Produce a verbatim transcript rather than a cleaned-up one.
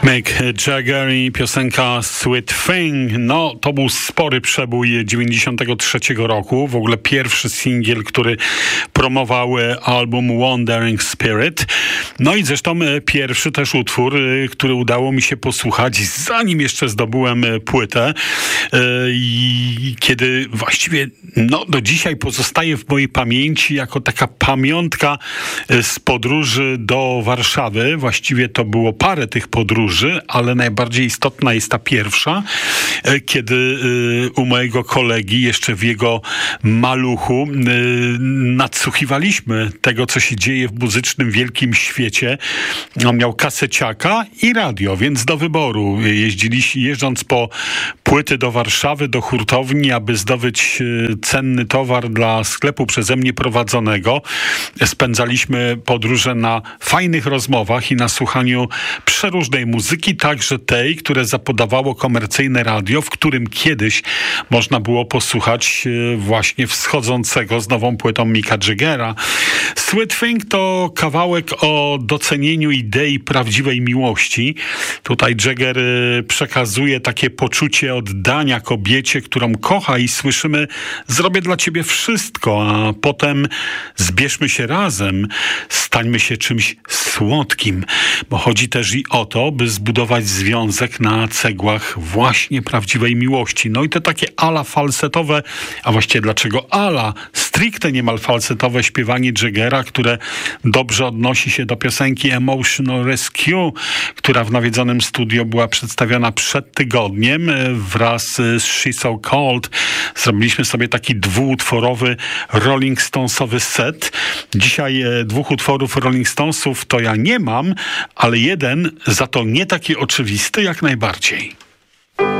Mick Jagger i piosenka Sweet Thing. No, to był spory przebój dziewięćdziesiątego trzeciego roku. W ogóle pierwszy singiel, który promował album Wandering Spirit. No i zresztą pierwszy też utwór, który udało mi się posłuchać, zanim jeszcze zdobyłem płytę. I kiedy właściwie no, do dzisiaj pozostaje w mojej pamięci jako taka pamiątka z podróży do Warszawy. Właściwie to było parę tych podróży, ale najbardziej istotna jest ta pierwsza, kiedy u mojego kolegi, jeszcze w jego maluchu, nadsłuchiwaliśmy tego, co się dzieje w muzycznym wielkim świecie. On miał kaseciaka i radio, więc do wyboru. Jeździliśmy, jeżdżąc po płyty do Warszawy, do hurtowni, aby zdobyć cenny towar dla sklepu przeze mnie prowadzonego. Spędzaliśmy podróże na fajnych rozmowach i na słuchaniu przeróżnej muzyki, także tej, które zapodawało komercyjne radio, w którym kiedyś można było posłuchać właśnie wschodzącego z nową płytą Micka Jaggera. Sweet Thing to kawałek o docenieniu idei prawdziwej miłości. Tutaj Jagger przekazuje takie poczucie oddania kobiecie, którą kocha, i słyszymy: zrobię dla ciebie wszystko, a potem zbierzmy się razem, stańmy się czymś słodkim. Bo chodzi też i o to, by zbudować związek na cegłach właśnie prawdziwej miłości. No i te takie ala falsetowe, a właściwie dlaczego ala? Stricte niemal falsetowe śpiewanie Jaggera, które dobrze odnosi się do piosenki Emotional Rescue, która w nawiedzonym studio była przedstawiona przed tygodniem wraz z She's So Cold. Zrobiliśmy sobie taki dwuutworowy Rolling Stonesowy set. Dzisiaj dwóch utworów Rolling Stonesów to ja nie mam, ale jeden za to nie taki oczywisty jak najbardziej.